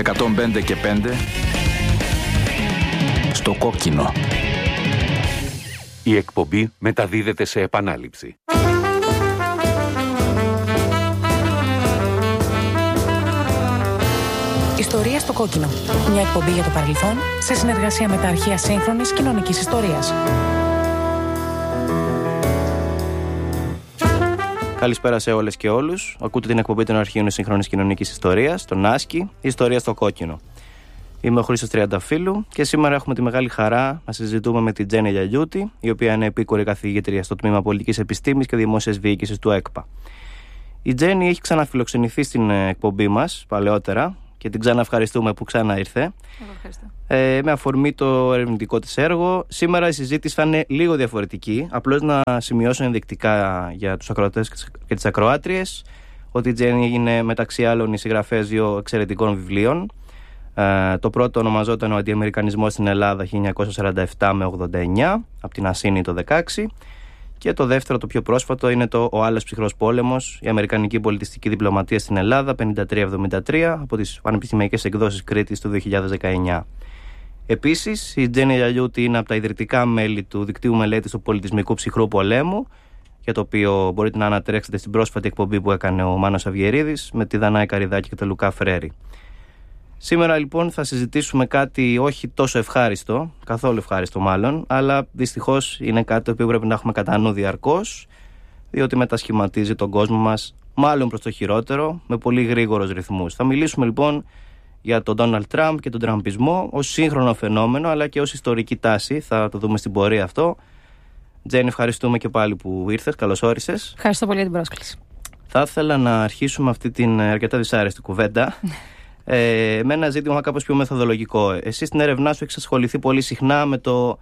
105 και 5 στο κόκκινο. Η εκπομπή μεταδίδεται σε επανάληψη. Ιστορία στο κόκκινο. Μια εκπομπή για το παρελθόν σε συνεργασία με τα αρχεία σύγχρονης κοινωνικής ιστορίας. Καλησπέρα σε όλες και όλους. Ακούτε την εκπομπή των αρχείων σύγχρονης κοινωνικής ιστορίας, τον Άσκη, Ιστορία στο κόκκινο. Είμαι ο Χρήστος Τριανταφύλου και σήμερα έχουμε τη μεγάλη χαρά να συζητούμε με την Τζέννη Λιαλιούτη, η οποία είναι επίκουρη καθηγήτρια στο Τμήμα Πολιτικής Επιστήμης και Δημόσιας Διοίκησης του ΕΚΠΑ. Η Τζέννη έχει ξαναφιλοξενηθεί στην εκπομπή μας παλαιότερα και την ξαναευχαριστούμε που ξανά ήρθε. Με αφορμή το ερευνητικό της έργο. Σήμερα η συζήτηση θα είναι λίγο διαφορετική. Απλώς να σημειώσω ενδεικτικά για τους ακροατές και τις ακροάτριες ότι η Τζέννη είναι μεταξύ άλλων η συγγραφέας 2 εξαιρετικών βιβλίων. Το πρώτο ονομαζόταν «Ο Αντιαμερικανισμός στην Ελλάδα 1947 με 89» από την Ασίνη το 16, και το δεύτερο, το πιο πρόσφατο, είναι το «Ο Άλλος Ψυχρός Πόλεμος, η Αμερικανική Πολιτιστική Διπλωματία στην Ελλάδα 53-73» από τις Πανεπιστημιακές Εκδόσεις Κρήτης του 2019. Επίσης, η Τζέννη Λιαλιούτη είναι από τα ιδρυτικά μέλη του Δικτύου Μελέτης του Πολιτισμικού Ψυχρού Πολέμου, για το οποίο μπορείτε να ανατρέξετε στην πρόσφατη εκπομπή που έκανε ο Μάνος Αυγερίδης με τη Δανάη Καριδάκη και τον Λουκά Φρέρι. Σήμερα λοιπόν θα συζητήσουμε κάτι όχι τόσο ευχάριστο, καθόλου ευχάριστο μάλλον, αλλά δυστυχώς είναι κάτι το οποίο πρέπει να έχουμε κατά νου διαρκώς, διότι μετασχηματίζει τον κόσμο μας, μάλλον προς το χειρότερο, με πολύ γρήγορους ρυθμούς. Θα μιλήσουμε λοιπόν για τον Ντόναλντ Τραμπ και τον τραμπισμό ως σύγχρονο φαινόμενο, αλλά και ως ιστορική τάση. Θα το δούμε στην πορεία αυτό. Τζέννη, ευχαριστούμε και πάλι που ήρθες. Καλώς όρισες. Ευχαριστώ πολύ για την πρόσκληση. Θα ήθελα να αρχίσουμε αυτή την αρκετά δυσάρεστη κουβέντα με ένα ζήτημα κάπως πιο μεθοδολογικό. Εσύ στην έρευνά σου έχεις ασχοληθεί πολύ συχνά με το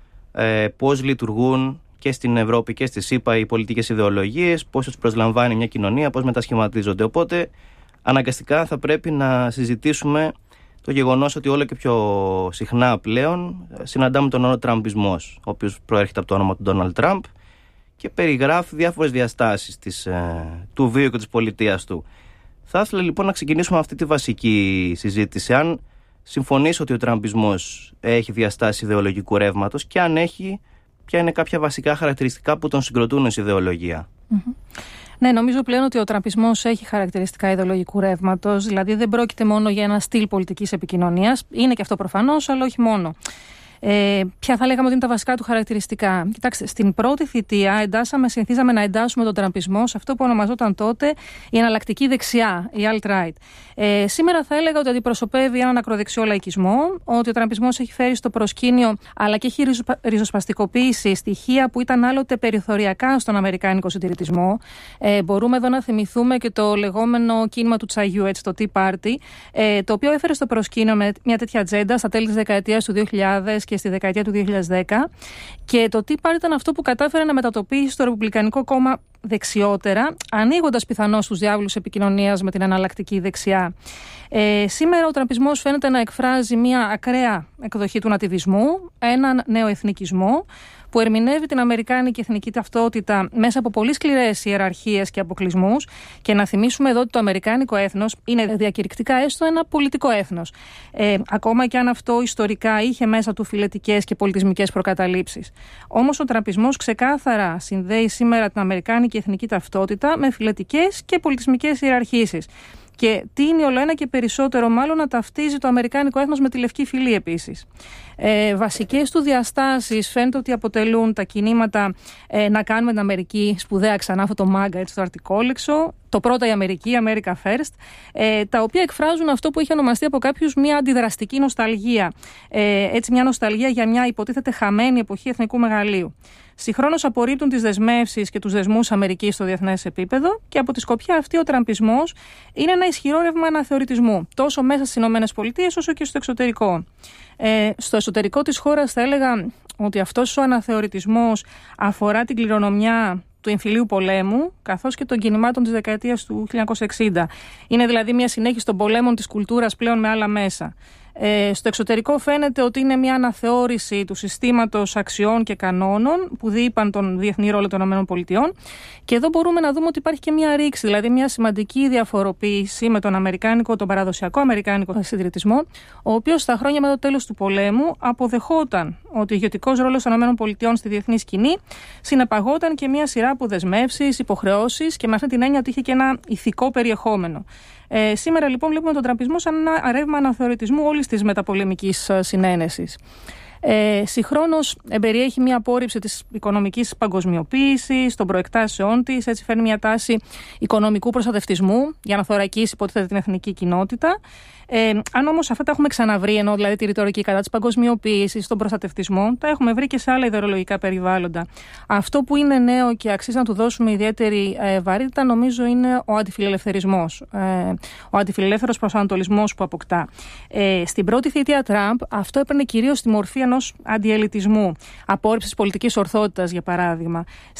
πώς λειτουργούν και στην Ευρώπη και στη ΣΥΠΑ οι πολιτικές ιδεολογίες, πώς τους προσλαμβάνει μια κοινωνία, πώς μετασχηματίζονται. Οπότε αναγκαστικά θα πρέπει να συζητήσουμε το γεγονός ότι όλο και πιο συχνά πλέον συναντάμε τον όρο τραμπισμός, ο οποίος προέρχεται από το όνομα του Ντόναλντ Τραμπ και περιγράφει διάφορες διαστάσεις του βίου και της πολιτείας του. Θα ήθελα λοιπόν να ξεκινήσουμε αυτή τη βασική συζήτηση. Αν συμφωνείς ότι ο τραμπισμός έχει διαστάσεις ιδεολογικού ρεύματος, και αν έχει, ποια είναι κάποια βασικά χαρακτηριστικά που τον συγκροτούν ως ιδεολογία. Ναι, νομίζω πλέον ότι ο τραμπισμός έχει χαρακτηριστικά ιδεολογικού ρεύματος, δηλαδή δεν πρόκειται μόνο για ένα στυλ πολιτικής επικοινωνίας, είναι και αυτό προφανώς, αλλά όχι μόνο. Ποια θα λέγαμε ότι είναι τα βασικά του χαρακτηριστικά? Κοιτάξτε, στην πρώτη θητεία συνηθίζαμε να εντάσσουμε τον τραμπισμό σε αυτό που ονομαζόταν τότε η εναλλακτική δεξιά, η alt-right. Σήμερα θα έλεγα ότι αντιπροσωπεύει έναν ακροδεξιό λαϊκισμό, ότι ο τραμπισμός έχει φέρει στο προσκήνιο αλλά και έχει ριζοσπαστικοποιήσει στοιχεία που ήταν άλλοτε περιθωριακά στον αμερικάνικο συντηρητισμό. Μπορούμε εδώ να θυμηθούμε και το λεγόμενο κίνημα του Τσαγιού, το Tea Party, το οποίο έφερε στο προσκήνιο με μια τέτοια ατζέντα στα τέλη της δεκαετίας του 2000 και στη δεκαετία του 2010, και το Tea Party ήταν αυτό που κατάφερε να μετατοπίσει το Ρεπουμπλικανικό κόμμα δεξιότερα, ανοίγοντας πιθανώς τους διάβλους επικοινωνίας με την εναλλακτική δεξιά. Σήμερα ο τραμπισμός φαίνεται να εκφράζει μια ακραία εκδοχή του νατιβισμού, έναν νεοεθνικισμό που ερμηνεύει την αμερικάνικη εθνική ταυτότητα μέσα από πολύ σκληρές ιεραρχίες και αποκλεισμούς. Και να θυμίσουμε εδώ ότι το αμερικάνικο έθνος είναι διακηρυκτικά έστω ένα πολιτικό έθνος. Ακόμα και αν αυτό ιστορικά είχε μέσα του φιλετικές και πολιτισμικές προκαταλήψεις. Όμως ο τραμπισμός ξεκάθαρα συνδέει σήμερα την αμερικάνικη εθνική ταυτότητα με φιλετικές και πολιτισμικές ιεραρχήσεις. Και τείνει όλο ένα και περισσότερο μάλλον να ταυτίζει το αμερικάνικο έθνος με τη λευκή φυλή επίσης. Βασικές του διαστάσεις φαίνεται ότι αποτελούν τα κινήματα να κάνουμε την Αμερική σπουδαία ξανά, αυτό το MAGA, το αρτικόλεξο, το πρώτα η Αμερική, America First, τα οποία εκφράζουν αυτό που είχε ονομαστεί από κάποιους μια αντιδραστική νοσταλγία. Έτσι, μια νοσταλγία για μια υποτίθεται χαμένη εποχή εθνικού μεγαλείου. Συγχρόνως απορρίπτουν τις δεσμεύσεις και τους δεσμούς Αμερικής στο διεθνές επίπεδο, και από τη σκοπιά αυτή ο τραμπισμός είναι ένα ισχυρό ρεύμα αναθεωρητισμού, τόσο μέσα στις ΗΠΑ όσο και στο εξωτερικό. Στο εσωτερικό της χώρας θα έλεγα ότι αυτός ο αναθεωρητισμός αφορά την κληρονομιά του εμφυλίου πολέμου, καθώς και των κινημάτων της δεκαετίας του 1960. Είναι δηλαδή μια συνέχιση των πολέμων της κουλτούρας πλέον με άλλα μέσα. Στο εξωτερικό φαίνεται ότι είναι μια αναθεώρηση του συστήματος αξιών και κανόνων που διείπαν τον διεθνή ρόλο των ΗΠΑ. Και εδώ μπορούμε να δούμε ότι υπάρχει και μια ρήξη, δηλαδή μια σημαντική διαφοροποίηση με τον παραδοσιακό αμερικάνικο συντηρητισμό, ο οποίος στα χρόνια μετά το τέλος του πολέμου αποδεχόταν ότι ο ηγετικός ρόλος των ΗΠΑ στη διεθνή σκηνή συνεπαγόταν και μια σειρά από δεσμεύσεις, υποχρεώσεις και με αυτή την έννοια ότι είχε και ένα ηθικό περιεχόμενο. Σήμερα λοιπόν βλέπουμε τον τραμπισμό σαν ένα ρεύμα αναθεωρητισμού όλης της μεταπολεμικής συνένεσης. Συγχρόνως περιέχει μια απόρριψη της οικονομικής παγκοσμιοποίησης, των προεκτάσεών της, έτσι φέρνει μια τάση οικονομικού προστατευτισμού για να θωρακίσει υποτίθεται την εθνική κοινότητα. Αν όμως αυτά τα έχουμε ξαναβρει, ενώ δηλαδή τη ρητορική κατά της παγκοσμιοποίησης, τον προστατευτισμό, τα έχουμε βρει και σε άλλα ιδεολογικά περιβάλλοντα. Αυτό που είναι νέο και αξίζει να του δώσουμε ιδιαίτερη βαρύτητα, νομίζω, είναι ο αντιφιλελευθερισμός. Ο αντιφιλελεύθερος προσανατολισμός που αποκτά. Στην πρώτη θητεία Τραμπ, αυτό έπαιρνε κυρίως τη μορφή ενός αντιελιτισμού, απόρριψης πολιτικής ορθότητας, για παράδειγμα.